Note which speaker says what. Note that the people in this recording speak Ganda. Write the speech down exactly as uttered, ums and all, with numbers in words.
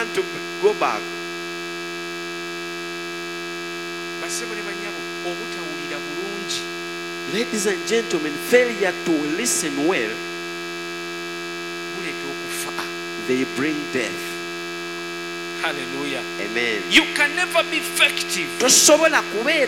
Speaker 1: want to go back.
Speaker 2: Basebo ne banyabo obutawulira bulungi.
Speaker 1: Ladies and gentlemen, failure to listen well,
Speaker 2: buleeta okufa.
Speaker 1: they bring death.
Speaker 2: Hallelujah.
Speaker 1: Amen.
Speaker 2: You can never be effective.
Speaker 1: Tosobola kubeera